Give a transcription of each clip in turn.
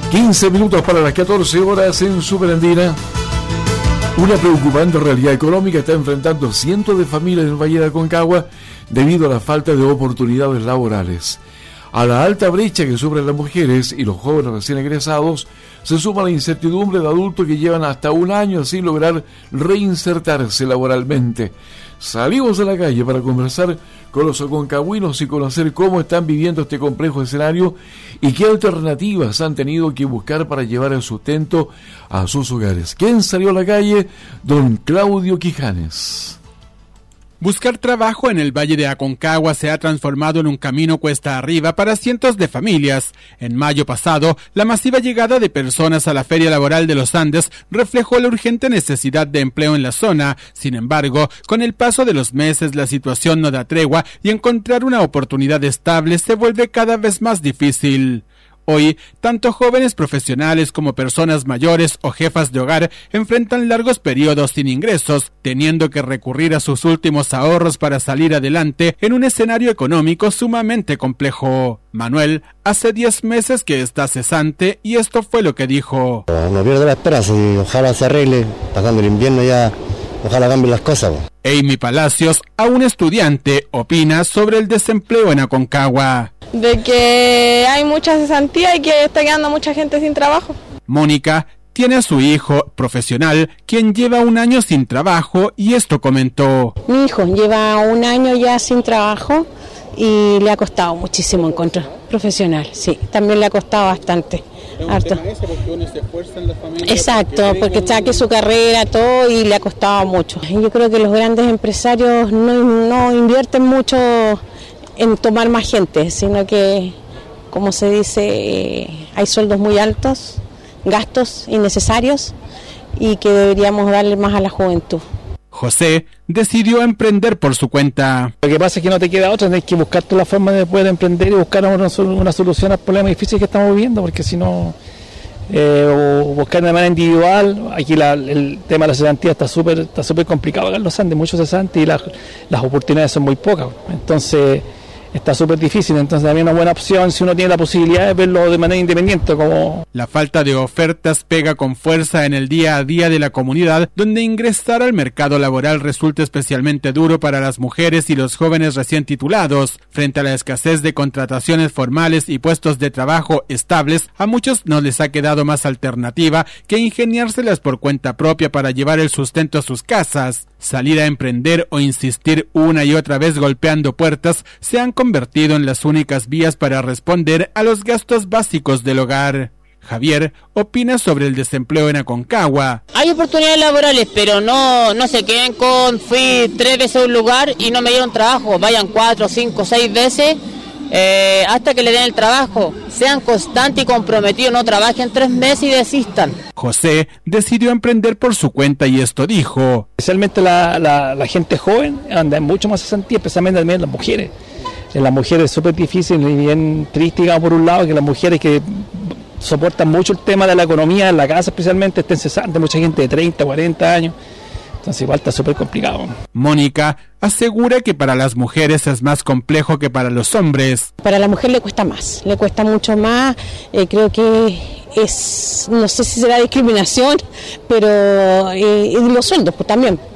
15 minutos para las 14 horas en Superandina. Una preocupante realidad económica está enfrentando cientos de familias del Valle de Aconcagua debido a la falta de oportunidades laborales. A la alta brecha que sufren las mujeres y los jóvenes recién egresados se suma la incertidumbre de adultos que llevan hasta un año sin lograr reinsertarse laboralmente. Salimos a la calle para conversar con los aconcagüinos y conocer cómo están viviendo este complejo escenario y qué alternativas han tenido que buscar para llevar el sustento a sus hogares. ¿Quién salió a la calle? Don Claudio Quijanes. Buscar trabajo en el Valle de Aconcagua se ha transformado en un camino cuesta arriba para cientos de familias. En mayo pasado, la masiva llegada de personas a la Feria Laboral de los Andes reflejó la urgente necesidad de empleo en la zona. Sin embargo, con el paso de los meses, la situación no da tregua y encontrar una oportunidad estable se vuelve cada vez más difícil. Hoy, tanto jóvenes profesionales como personas mayores o jefas de hogar enfrentan largos periodos sin ingresos, teniendo que recurrir a sus últimos ahorros para salir adelante en un escenario económico sumamente complejo. Manuel hace 10 meses que está cesante y esto fue lo que dijo. No pierdo la esperanza y ojalá se arregle, pasando el invierno ya, ojalá cambien las cosas. Amy Palacios, aún estudiante, opina sobre el desempleo en Aconcagua. De que hay mucha cesantía y que está quedando mucha gente sin trabajo. Mónica tiene a su hijo profesional, quien lleva un año sin trabajo, y esto comentó. Mi hijo lleva un año ya sin trabajo y le ha costado muchísimo encontrar profesional, sí, también le ha costado bastante. Harto. Porque uno se esfuerza en la familia. Exacto, porque saque su carrera, todo, y le ha costado mucho. Yo creo que los grandes empresarios no invierten mucho en tomar más gente, sino que, como se dice, hay sueldos muy altos, gastos innecesarios, y que deberíamos darle más a la juventud. José decidió emprender por su cuenta. Lo que pasa es que no te queda otra, tienes que buscar tú la forma de poder emprender y buscar una solución al problema difícil que estamos viviendo, porque si no, o buscar de manera individual. Aquí el tema de la cesantía está súper complicado acá en los Andes, muchos cesantes, y las oportunidades son muy pocas, entonces está súper difícil. Entonces también una buena opción, si uno tiene la posibilidad, de verlo de manera independiente. La falta de ofertas pega con fuerza en el día a día de la comunidad, donde ingresar al mercado laboral resulta especialmente duro para las mujeres y los jóvenes recién titulados. Frente a la escasez de contrataciones formales y puestos de trabajo estables, a muchos no les ha quedado más alternativa que ingeniárselas por cuenta propia para llevar el sustento a sus casas. Salir a emprender o insistir una y otra vez golpeando puertas se han convertido en las únicas vías para responder a los gastos básicos del hogar. Javier opina sobre el desempleo en Aconcagua. Hay oportunidades laborales, pero no se queden con fui 3 veces a un lugar y no me dieron trabajo. Vayan 4, 5, 6 veces hasta que le den el trabajo. Sean constantes y comprometidos, no trabajen 3 meses y desistan. José decidió emprender por su cuenta y esto dijo. Especialmente la gente joven anda mucho más cesantía, especialmente también las mujeres. En las mujeres es súper difícil y bien triste, digamos, por un lado, que las mujeres que soportan mucho el tema de la economía en la casa especialmente estén cesantes, mucha gente de 30, 40 años. Entonces igual está súper complicado. Mónica asegura que para las mujeres es más complejo que para los hombres. Para la mujer le cuesta más, le cuesta mucho más. Creo que es, no sé si será discriminación, pero los sueldos pues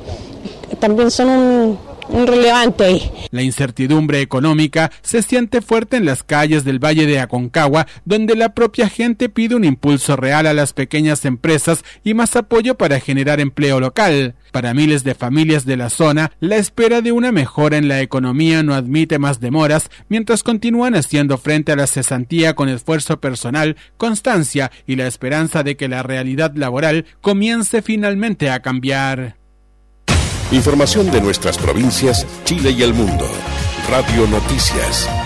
también son un relevante ahí. La incertidumbre económica se siente fuerte en las calles del Valle de Aconcagua, donde la propia gente pide un impulso real a las pequeñas empresas y más apoyo para generar empleo local. Para miles de familias de la zona, la espera de una mejora en la economía no admite más demoras, mientras continúan haciendo frente a la cesantía con esfuerzo personal, constancia y la esperanza de que la realidad laboral comience finalmente a cambiar. Información de nuestras provincias, Chile y el mundo. Radio Noticias.